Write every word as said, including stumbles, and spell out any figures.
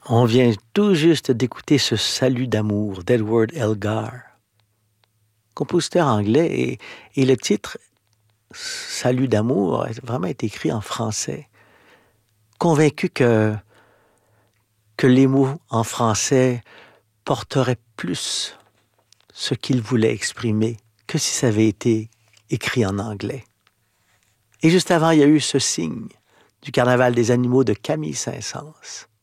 On vient tout juste d'écouter ce Salut d'amour d'Edward Elgar, compositeur anglais, et, et le titre Salut d'amour a vraiment été écrit en français. Convaincu que, que les mots en français porteraient plus ce qu'il voulait exprimer que si ça avait été écrit en anglais. Et juste avant, il y a eu ce signe du Carnaval des animaux de Camille Saint-Saëns.